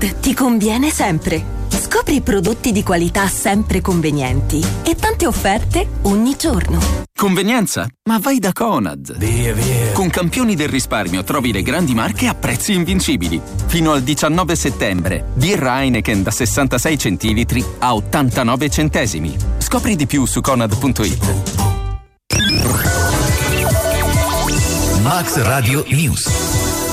Conad ti conviene sempre. Scopri prodotti di qualità sempre convenienti e tante offerte ogni giorno. Convenienza? Ma vai da Conad. Via. Con campioni del risparmio trovi le grandi marche a prezzi invincibili. Fino al 19 settembre. Birra Heineken da 66 centilitri a 89 centesimi. Scopri di più su Conad.it. Max Radio News.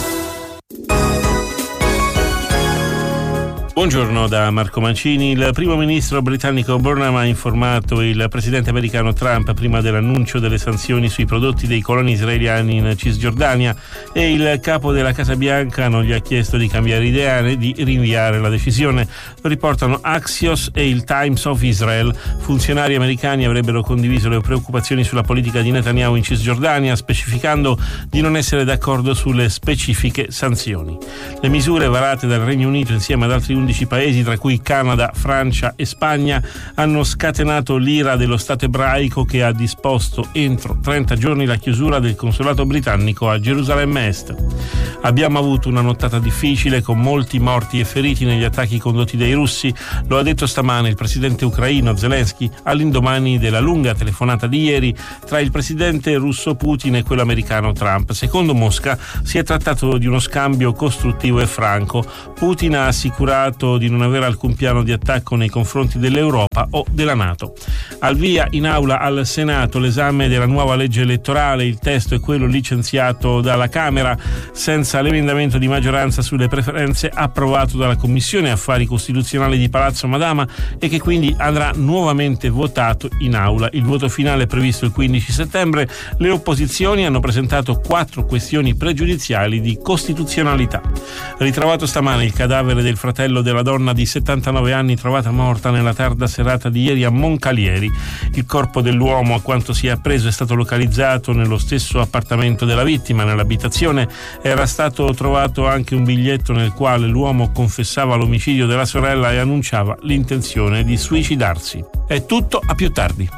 Buongiorno da Marco Mancini. Il primo ministro britannico Burnham ha informato il presidente americano Trump prima dell'annuncio delle sanzioni sui prodotti dei coloni israeliani in Cisgiordania e il capo della Casa Bianca non gli ha chiesto di cambiare idea né di rinviare la decisione. Lo riportano Axios e il Times of Israel. Funzionari americani avrebbero condiviso le preoccupazioni sulla politica di Netanyahu in Cisgiordania, specificando di non essere d'accordo sulle specifiche sanzioni. Le misure varate dal Regno Unito insieme ad altri 11 paesi, tra cui Canada, Francia e Spagna, hanno scatenato l'ira dello Stato ebraico, che ha disposto entro 30 giorni la chiusura del consolato britannico a Gerusalemme Est. Abbiamo avuto una nottata difficile con molti morti e feriti negli attacchi condotti dai russi, lo ha detto stamane il presidente ucraino Zelensky all'indomani della lunga telefonata di ieri tra il presidente russo Putin e quello americano Trump. Secondo Mosca si è trattato di uno scambio costruttivo e franco. Putin ha assicurato di non avere alcun piano di attacco nei confronti dell'Europa o della NATO. Al via in aula al Senato l'esame della nuova legge elettorale. Il testo è quello licenziato dalla Camera senza l'emendamento di maggioranza sulle preferenze approvato dalla Commissione Affari Costituzionali di Palazzo Madama e che quindi andrà nuovamente votato in aula. Il voto finale è previsto il 15 settembre. Le opposizioni hanno presentato 4 questioni pregiudiziali di costituzionalità. Ritrovato stamane il cadavere del fratello della donna di 79 anni trovata morta nella tarda serata di ieri a Moncalieri. Il corpo dell'uomo, a quanto si è appreso, è stato localizzato nello stesso appartamento della vittima. Nell'abitazione era stato trovato anche un biglietto nel quale l'uomo confessava l'omicidio della sorella e annunciava l'intenzione di suicidarsi. È tutto, a più tardi.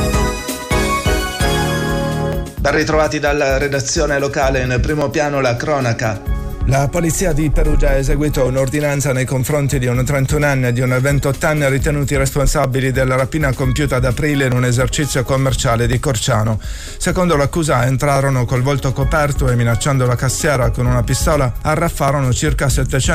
Ben ritrovati dalla redazione locale, in primo piano la cronaca. La polizia di Perugia ha eseguito un'ordinanza nei confronti di un 31enne e di un 28enne ritenuti responsabili della rapina compiuta ad aprile in un esercizio commerciale di Corciano. Secondo l'accusa entrarono col volto coperto e minacciando la cassiera con una pistola arraffarono circa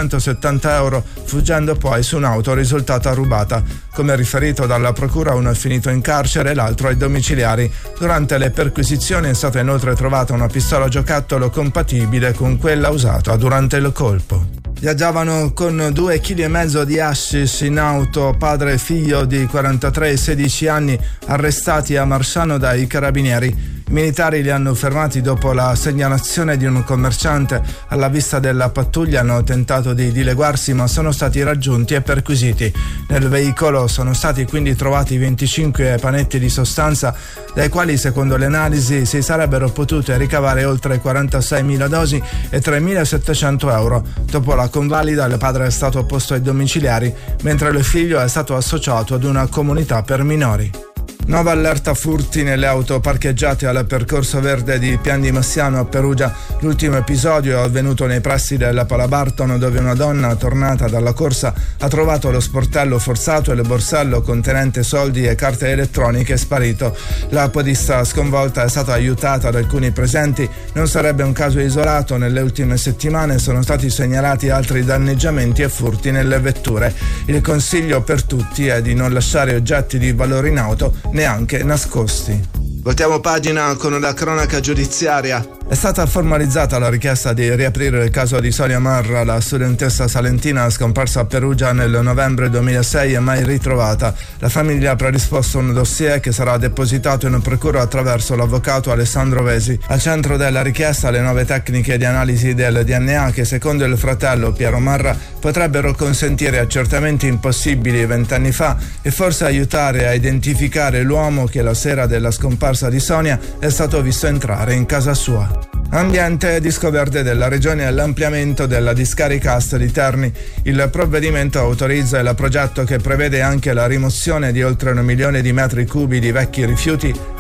770 euro, fuggendo poi su un'auto risultata rubata. Come riferito dalla procura, uno è finito in carcere e l'altro ai domiciliari. Durante le perquisizioni è stata inoltre trovata una pistola giocattolo compatibile con quella usata durante il colpo. Viaggiavano con 2,5 kg di hashish in auto padre e figlio di 43 e 16 anni, arrestati a Marsciano dai carabinieri. I militari li hanno fermati dopo la segnalazione di un commerciante. Alla vista della pattuglia hanno tentato di dileguarsi, ma sono stati raggiunti e perquisiti. Nel veicolo sono stati quindi trovati 25 panetti di sostanza, dai quali secondo le analisi si sarebbero potute ricavare oltre 46.000 dosi e 3.700 euro. Dopo la convalida il padre è stato posto ai domiciliari, mentre il figlio è stato associato ad una comunità per minori. Nuova allerta furti nelle auto parcheggiate al percorso verde di Pian di Massiano a Perugia. L'ultimo episodio è avvenuto nei pressi della Pala Barton, dove una donna tornata dalla corsa ha trovato lo sportello forzato e il borsello contenente soldi e carte elettroniche sparito. La podista sconvolta è stata aiutata da alcuni presenti. Non sarebbe un caso isolato. Nelle ultime settimane sono stati segnalati altri danneggiamenti e furti nelle vetture. Il consiglio per tutti è di non lasciare oggetti di valore in auto neanche nascosti. Voltiamo pagina con la cronaca giudiziaria. È stata formalizzata la richiesta di riaprire il caso di Sonia Marra, la studentessa salentina scomparsa a Perugia nel novembre 2006 e mai ritrovata. La famiglia ha predisposto un dossier che sarà depositato in procura attraverso l'avvocato Alessandro Vesi. Al centro della richiesta le nuove tecniche di analisi del DNA che, secondo il fratello Piero Marra, potrebbero consentire accertamenti impossibili 20 anni fa e forse aiutare a identificare l'uomo che la sera della scomparsa di Sonia è stato visto entrare in casa sua. Ambiente e Disco Verde della Regione all'ampliamento della discarica Ast di Terni. Il provvedimento autorizza il progetto che prevede anche la rimozione di oltre 1 milione di metri cubi di vecchi rifiuti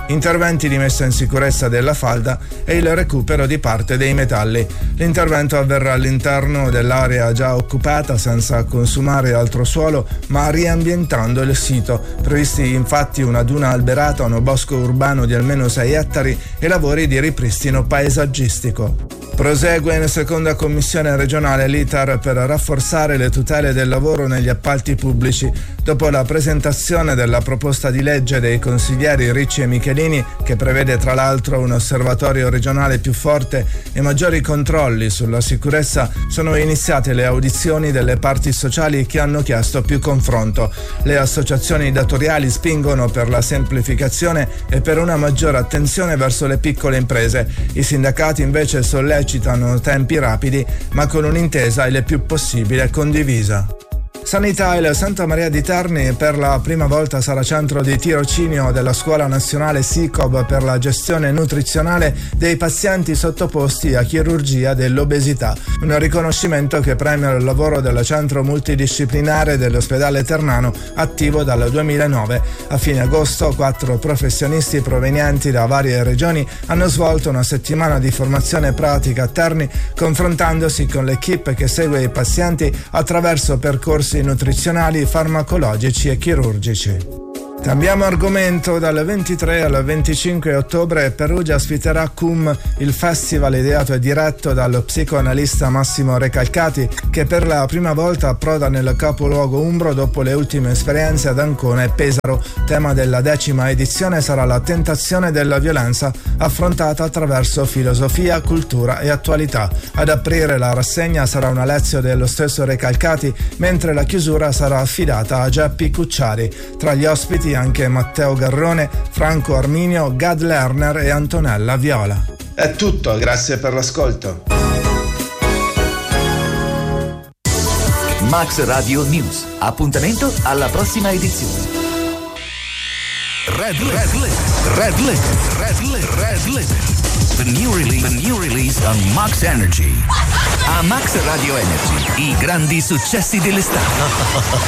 interventi di messa in sicurezza della falda e il recupero di parte dei metalli. L'intervento avverrà all'interno dell'area già occupata senza consumare altro suolo, ma riambientando il sito. Previsti infatti una duna alberata, un bosco urbano di almeno 6 ettari e lavori di ripristino paesaggistico. Prosegue in seconda commissione regionale l'iter per rafforzare le tutele del lavoro negli appalti pubblici. Dopo la presentazione della proposta di legge dei consiglieri Ricci e Michelini, che prevede tra l'altro un osservatorio regionale più forte e maggiori controlli sulla sicurezza, sono iniziate le audizioni delle parti sociali che hanno chiesto più confronto. Le associazioni datoriali spingono per la semplificazione e per una maggiore attenzione verso le piccole imprese. I sindacati invece sollecitano tempi rapidi, ma con un'intesa il più possibile condivisa. Sanità. Il Santa Maria di Terni per la prima volta sarà centro di tirocinio della Scuola Nazionale SICOB per la gestione nutrizionale dei pazienti sottoposti a chirurgia dell'obesità, un riconoscimento che premia il lavoro del centro multidisciplinare dell'ospedale ternano attivo dal 2009. A fine agosto 4 professionisti provenienti da varie regioni hanno svolto una settimana di formazione pratica a Terni, confrontandosi con l'equipe che segue i pazienti attraverso percorsi nutrizionali, farmacologici e chirurgici. Cambiamo argomento. Dal 23 al 25 ottobre Perugia ospiterà CUM, il festival ideato e diretto dallo psicoanalista Massimo Recalcati, che per la prima volta approda nel capoluogo umbro dopo le ultime esperienze ad Ancona e Pesaro. Tema della 10ª edizione sarà la tentazione della violenza, affrontata attraverso filosofia, cultura e attualità. Ad aprire la rassegna sarà una lezione dello stesso Recalcati, mentre la chiusura sarà affidata a Geppi Cucciari. Tra gli ospiti anche Matteo Garrone, Franco Arminio, Gad Lerner e Antonella Viola. È tutto, grazie per l'ascolto. Max Radio News. Appuntamento alla prossima edizione. Red List. The new release on Max Energy. A Max Radio Energy, i grandi successi dell'estate.